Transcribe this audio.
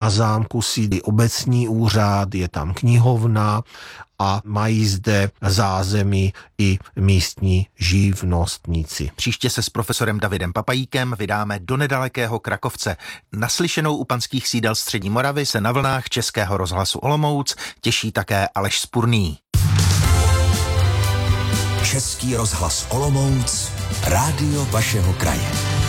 Na zámku sídlí obecní úřad, je tam knihovna a mají zde zázemí i místní živnostníci. Příště se s profesorem Davidem Papajíkem vydáme do nedalekého Krakovce. Naslyšenou u panských sídel Střední Moravy se na vlnách Českého rozhlasu Olomouc těší také Aleš Spurný. Český rozhlas Olomouc, rádio vašeho kraje.